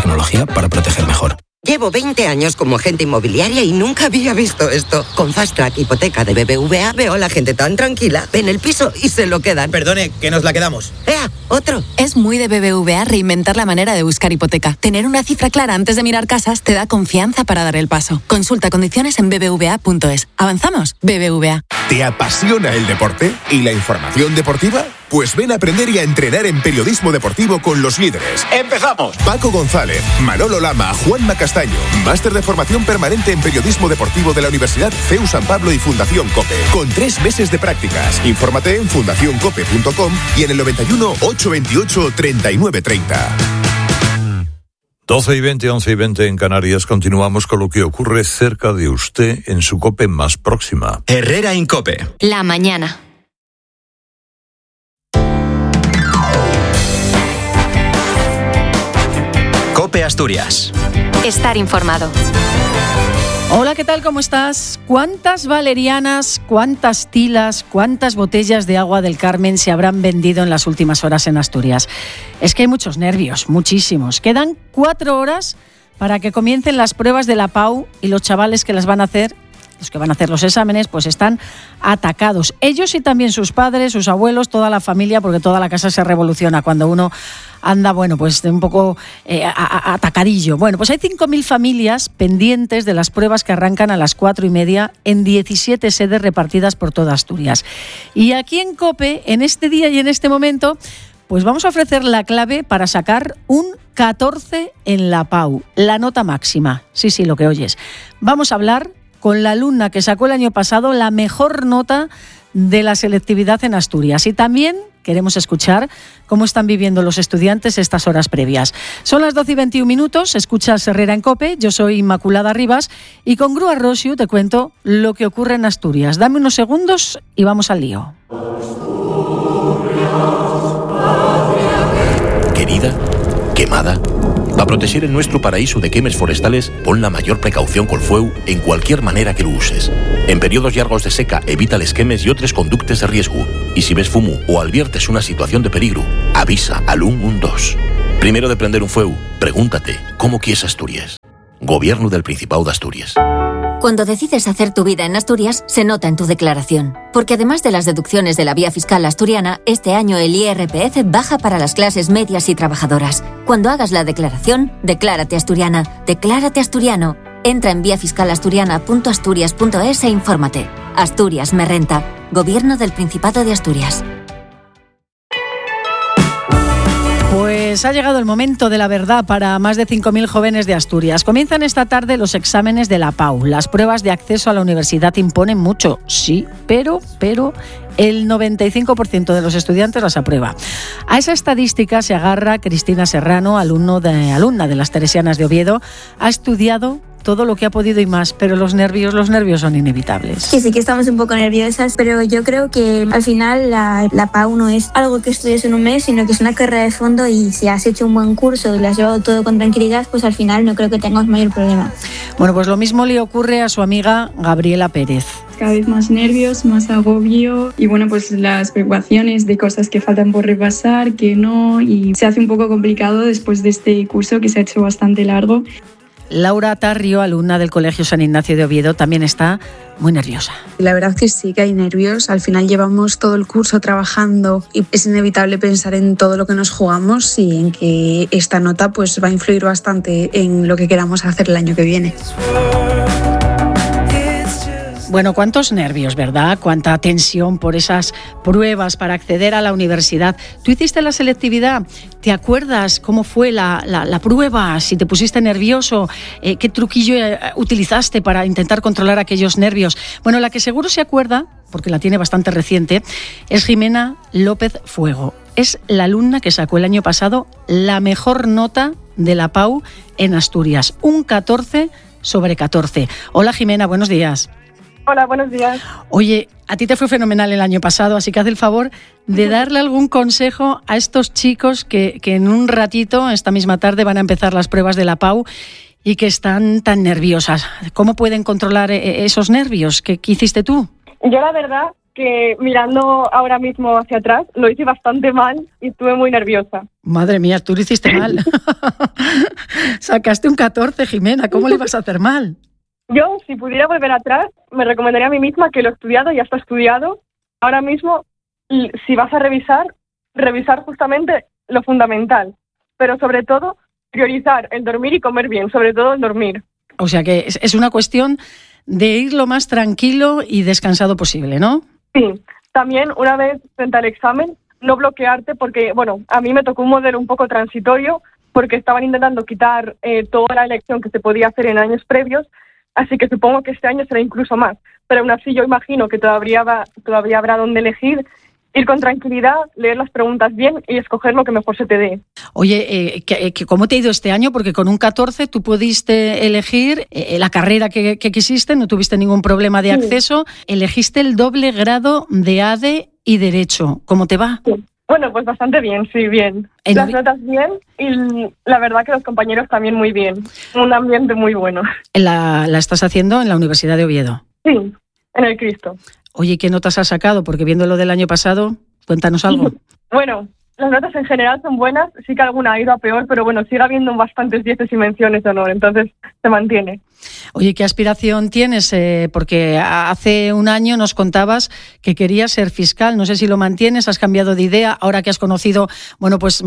tecnología para proteger mejor. Llevo 20 años como agente inmobiliaria y nunca había visto esto. Con Fast Track Hipoteca de BBVA veo a la gente tan tranquila. Ven el piso y se lo quedan. Perdone, que nos la quedamos. ¡Ea! ¡Otro! Es muy de BBVA reinventar la manera de buscar hipoteca. Tener una cifra clara antes de mirar casas te da confianza para dar el paso. Consulta condiciones en bbva.es. ¿Avanzamos? BBVA. ¿Te apasiona el deporte y la información deportiva? Pues ven a aprender y a entrenar en periodismo deportivo con los líderes. ¡Empezamos! Paco González, Manolo Lama, Juanma Castaño. Máster de formación permanente en periodismo deportivo de la Universidad CEU San Pablo y Fundación COPE. Con 3 meses de prácticas. Infórmate en fundacioncope.com y en el 91 828 3930. 12:20, 11:20 en Canarias. Continuamos con lo que ocurre cerca de usted en su COPE más próxima. Herrera Incope. La mañana. COPE Asturias. Estar informado. Hola, ¿qué tal? ¿Cómo estás? ¿Cuántas valerianas, cuántas tilas, cuántas botellas de agua del Carmen se habrán vendido en las últimas horas en Asturias? Es que hay muchos nervios, muchísimos. Quedan 4 horas para que comiencen las pruebas de la PAU y los chavales que las van a hacer, los que van a hacer los exámenes, pues están atacados. Ellos y también sus padres, sus abuelos, toda la familia, porque toda la casa se revoluciona cuando uno anda, bueno, pues un poco atacadillo. Bueno, pues hay 5.000 familias pendientes de las pruebas que arrancan a las 4:30 en 17 sedes repartidas por toda Asturias. Y aquí en COPE, en este día y en este momento, pues vamos a ofrecer la clave para sacar un 14 en la PAU, la nota máxima. Sí, lo que oyes. Vamos a hablar con la alumna que sacó el año pasado la mejor nota de la selectividad en Asturias. Y también queremos escuchar cómo están viviendo los estudiantes estas horas previas. Son las 12:21, escuchas Herrera en COPE, yo soy Inmaculada Rivas y con Grúa Rosiu te cuento lo que ocurre en Asturias. Dame unos segundos y vamos al lío. Querida, quemada. Para proteger el nuestro paraíso de quemes forestales, pon la mayor precaución col fueu en cualquier manera que lo uses. En periodos largos de seca, evita les quemes y otros conductes de riesgo. Y si ves fumo o adviertes una situación de peligro, avisa al 112. Primero de prender un fueu, pregúntate, ¿cómo quieres Asturias? Gobierno del Principado de Asturias. Cuando decides hacer tu vida en Asturias, se nota en tu declaración. Porque además de las deducciones de la vía fiscal asturiana, este año el IRPF baja para las clases medias y trabajadoras. Cuando hagas la declaración, declárate asturiana, declárate asturiano. Entra en viafiscalasturiana.asturias.es e infórmate. Asturias me renta. Gobierno del Principado de Asturias. Pues ha llegado el momento de la verdad para más de 5.000 jóvenes de Asturias. Comienzan esta tarde los exámenes de la PAU. Las pruebas de acceso a la universidad imponen mucho, sí, pero el 95% de los estudiantes las aprueba. A esa estadística se agarra Cristina Serrano, alumna de las Teresianas de Oviedo. Ha estudiado todo lo que ha podido y más, pero los nervios son inevitables. Sí que estamos un poco nerviosas, pero yo creo que al final la PAU no es algo que estudies en un mes, sino que es una carrera de fondo y si has hecho un buen curso y lo has llevado todo con tranquilidad, pues al final no creo que tengamos mayor problema. Bueno, pues lo mismo le ocurre a su amiga Gabriela Pérez. Cada vez más nervios, más agobio y bueno, pues las preocupaciones de cosas que faltan por repasar, que no, y se hace un poco complicado después de este curso que se ha hecho bastante largo. Laura Tarrio, alumna del Colegio San Ignacio de Oviedo, también está muy nerviosa. La verdad que sí que hay nervios. Al final llevamos todo el curso trabajando y es inevitable pensar en todo lo que nos jugamos y en que esta nota pues va a influir bastante en lo que queramos hacer el año que viene. Bueno, cuántos nervios, ¿verdad? Cuánta tensión por esas pruebas para acceder a la universidad. Tú hiciste la selectividad, ¿te acuerdas cómo fue la prueba? Si te pusiste nervioso, ¿qué truquillo utilizaste para intentar controlar aquellos nervios? Bueno, la que seguro se acuerda, porque la tiene bastante reciente, es Jimena López Fuego. Es la alumna que sacó el año pasado la mejor nota de la PAU en Asturias, un 14 sobre 14. Hola Jimena, buenos días. Hola, buenos días. Oye, a ti te fue fenomenal el año pasado, así que haz el favor de darle algún consejo a estos chicos que en un ratito, esta misma tarde, van a empezar las pruebas de la PAU y que están tan nerviosas. ¿Cómo pueden controlar esos nervios? ¿Qué hiciste tú? Yo la verdad que mirando ahora mismo hacia atrás lo hice bastante mal y estuve muy nerviosa. Madre mía, tú lo hiciste mal. Sacaste un 14, Jimena, ¿cómo le vas a hacer mal? Yo, si pudiera volver atrás, me recomendaría a mí misma que lo estudiado ya está estudiado. Ahora mismo, si vas a revisar justamente lo fundamental, pero sobre todo priorizar el dormir y comer bien, sobre todo el dormir. O sea que es una cuestión de ir lo más tranquilo y descansado posible, ¿no? Sí, también una vez frente al examen, no bloquearte porque, bueno, a mí me tocó un modelo un poco transitorio porque estaban intentando quitar toda la elección que se podía hacer en años previos, así que supongo que este año será incluso más. Pero aún así yo imagino que todavía habrá donde elegir, ir con tranquilidad, leer las preguntas bien y escoger lo que mejor se te dé. Oye, ¿cómo te ha ido este año? Porque con un 14 tú pudiste elegir la carrera que quisiste, no tuviste ningún problema de acceso, elegiste el doble grado de ADE y Derecho. ¿Cómo te va? Sí. Bueno, pues bastante bien, sí, bien. Las notas bien y la verdad que los compañeros también muy bien. Un ambiente muy bueno. ¿La estás haciendo en la Universidad de Oviedo? Sí, en el Cristo. Oye, ¿qué notas has sacado? Porque viendo lo del año pasado, cuéntanos algo. Bueno, las notas en general son buenas, sí que alguna ha ido a peor, pero bueno, sigue habiendo bastantes 10 y menciones de honor, entonces se mantiene. Oye, ¿qué aspiración tienes? Porque hace un año nos contabas que querías ser fiscal, no sé si lo mantienes, has cambiado de idea, ahora que has conocido, bueno, pues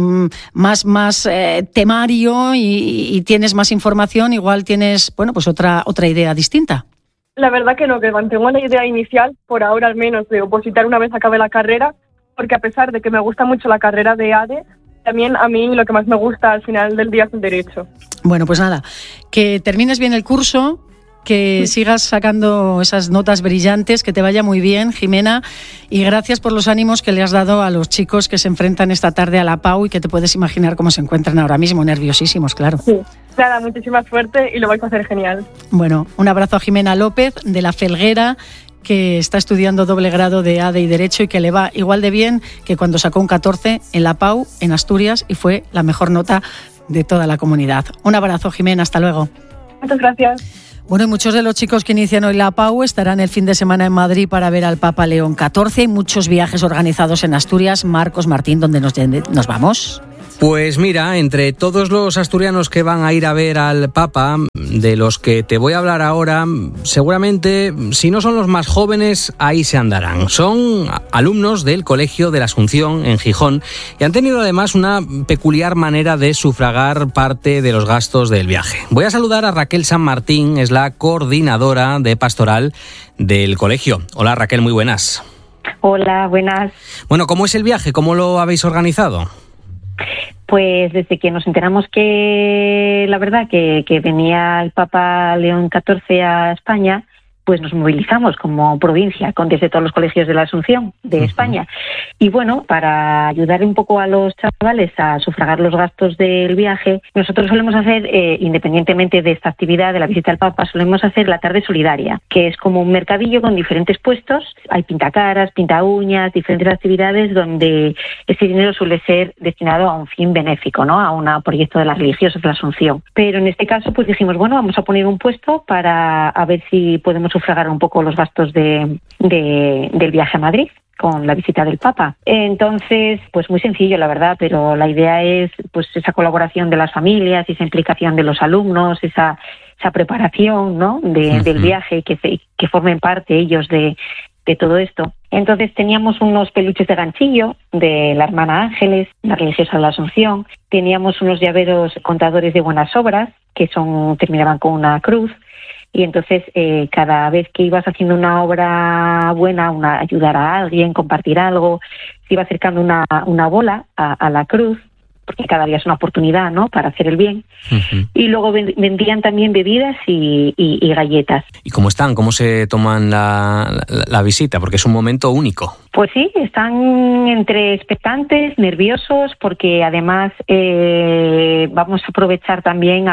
más temario y tienes más información, igual tienes, bueno, pues otra idea distinta. La verdad que no, que mantengo la idea inicial, por ahora al menos, de opositar una vez acabe la carrera, porque a pesar de que me gusta mucho la carrera de ADE, también a mí lo que más me gusta al final del día es el derecho. Bueno, pues nada, que termines bien el curso, que sigas sacando esas notas brillantes, que te vaya muy bien, Jimena, y gracias por los ánimos que le has dado a los chicos que se enfrentan esta tarde a la PAU y que te puedes imaginar cómo se encuentran ahora mismo, nerviosísimos, claro. Sí, nada, muchísima suerte y lo vais a hacer genial. Bueno, un abrazo a Jimena López de La Felguera, que está estudiando doble grado de ADE y Derecho y que le va igual de bien que cuando sacó un 14 en la PAU, en Asturias, y fue la mejor nota de toda la comunidad. Un abrazo, Jimena, hasta luego. Muchas gracias. Bueno, y muchos de los chicos que inician hoy la PAU estarán el fin de semana en Madrid para ver al Papa León XIV. Hay muchos viajes organizados en Asturias. Marcos, Martín, ¿dónde nos vamos? Pues mira, entre todos los asturianos que van a ir a ver al Papa, de los que te voy a hablar ahora, seguramente, si no son los más jóvenes, ahí se andarán. Son alumnos del Colegio de la Asunción en Gijón y han tenido además una peculiar manera de sufragar parte de los gastos del viaje. Voy a saludar a Raquel San Martín, es la coordinadora de pastoral del colegio. Hola Raquel, muy buenas. Hola, buenas. Bueno, ¿cómo es el viaje? ¿Cómo lo habéis organizado? Pues desde que nos enteramos que la verdad que venía el Papa León XIV a España, pues nos movilizamos como provincia desde todos los colegios de la Asunción de España. Y bueno, para ayudar un poco a los chavales a sufragar los gastos del viaje, nosotros solemos hacer, independientemente de esta actividad de la visita al Papa, solemos hacer la tarde solidaria, que es como un mercadillo con diferentes puestos. Hay pintacaras, pinta uñas, diferentes actividades donde ese dinero suele ser destinado a un fin benéfico, ¿no? A un proyecto de las religiosas de la Asunción. Pero en este caso, pues dijimos, bueno, vamos a poner un puesto para a ver si podemos sufragar un poco los gastos del viaje a Madrid con la visita del Papa. Entonces, pues muy sencillo, la verdad, pero la idea es pues esa colaboración de las familias, esa implicación de los alumnos, esa preparación, ¿no? del viaje, que formen parte ellos de todo esto. Entonces teníamos unos peluches de ganchillo de la hermana Ángeles, la religiosa de la Asunción, teníamos unos llaveros contadores de buenas obras, que terminaban con una cruz. Y entonces cada vez que ibas haciendo una obra buena, ayudar a alguien, compartir algo, se iba acercando una bola a la cruz, porque cada día es una oportunidad, ¿no?, para hacer el bien. Y luego vendían también bebidas y galletas. ¿Y cómo están? ¿Cómo se toman la visita? Porque es un momento único. Pues sí, están entre expectantes, nerviosos, porque además vamos a aprovechar también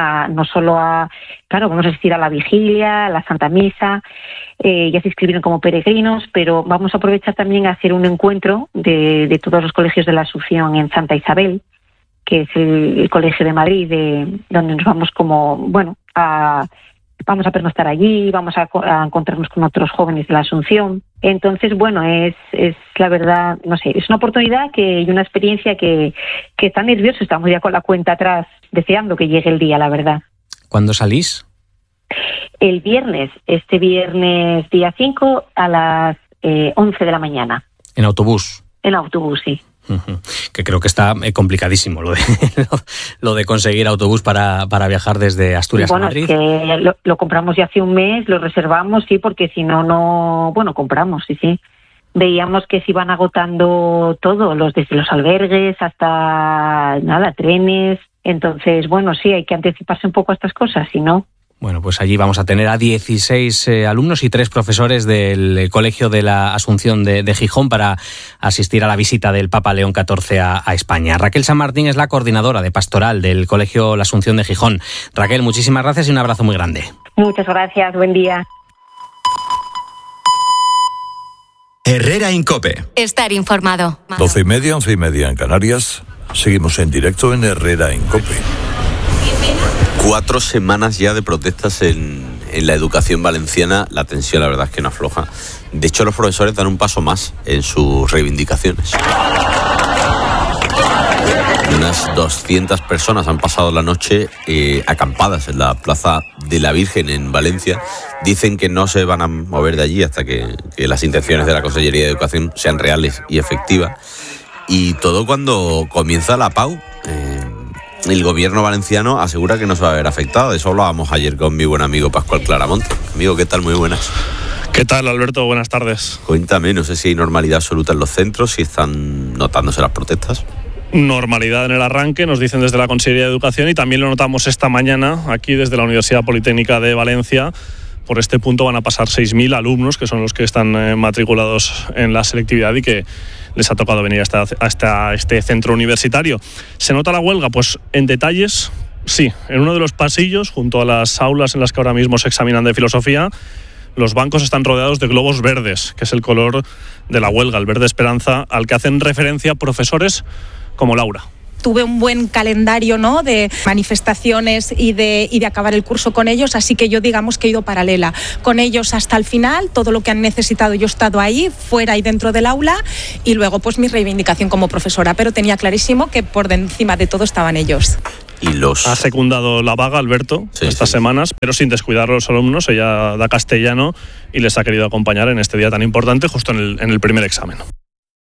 vamos a asistir a la vigilia, a la Santa Misa, ya se inscribieron como peregrinos, pero vamos a aprovechar también a hacer un encuentro de todos los colegios de la Asunción en Santa Isabel, que es el colegio de Madrid, donde nos vamos como, bueno, a vamos a pernoctar allí, vamos a encontrarnos con otros jóvenes de la Asunción. Entonces, bueno, es la verdad, no sé, es una oportunidad y una experiencia que está nervioso. Estamos ya con la cuenta atrás, deseando que llegue el día, la verdad. ¿Cuándo salís? El viernes, este viernes día 5 a las 11 de la mañana. ¿En autobús? En autobús, sí. Que creo que está complicadísimo lo de conseguir autobús para viajar desde Asturias a Madrid. Bueno, es que lo compramos ya hace un mes, lo reservamos, sí, porque si no, bueno, compramos, sí. Veíamos que se iban agotando todo, desde los albergues hasta, trenes. Entonces, bueno, sí, hay que anticiparse un poco a estas cosas, si no... Bueno, pues allí vamos a tener a 16 alumnos y 3 profesores del Colegio de la Asunción de Gijón para asistir a la visita del Papa León XIV a España. Raquel San Martín es la coordinadora de pastoral del Colegio La Asunción de Gijón. Raquel, muchísimas gracias y un abrazo muy grande. Muchas gracias, buen día. Herrera en COPE. Estar informado. 12:30, 11:30 en Canarias. Seguimos en directo en Herrera en COPE. 4 semanas ya de protestas en la educación valenciana. La tensión, la verdad, es que no afloja. De hecho, los profesores dan un paso más en sus reivindicaciones. Unas 200 personas han pasado la noche acampadas en la Plaza de la Virgen en Valencia. Dicen que no se van a mover de allí hasta que las intenciones de la Consellería de Educación sean reales y efectivas. Y todo cuando comienza la PAU. El gobierno valenciano asegura que no se va a ver afectado. De eso hablábamos ayer con mi buen amigo Pascual Claramonte. Amigo, ¿qué tal? Muy buenas. ¿Qué tal, Alberto? Buenas tardes. Cuéntame, no sé si hay normalidad absoluta en los centros, si están notándose las protestas. Normalidad en el arranque, nos dicen desde la Consellería de Educación, y también lo notamos esta mañana aquí desde la Universidad Politécnica de Valencia. Por este punto van a pasar 6.000 alumnos, que son los que están matriculados en la selectividad y que les ha tocado venir hasta este centro universitario. ¿Se nota la huelga? Pues en detalles, sí. En uno de los pasillos, junto a las aulas en las que ahora mismo se examinan de filosofía, los bancos están rodeados de globos verdes, que es el color de la huelga, el verde esperanza, al que hacen referencia profesores como Laura. Tuve un buen calendario, ¿no?, de manifestaciones y de acabar el curso con ellos, así que yo digamos que he ido paralela con ellos hasta el final. Todo lo que han necesitado yo he estado ahí, fuera y dentro del aula, y luego pues mi reivindicación como profesora, pero tenía clarísimo que por encima de todo estaban ellos. Ha secundado la vaga, Alberto, estas semanas, pero sin descuidar a los alumnos. Ella da castellano y les ha querido acompañar en este día tan importante, justo en el primer examen.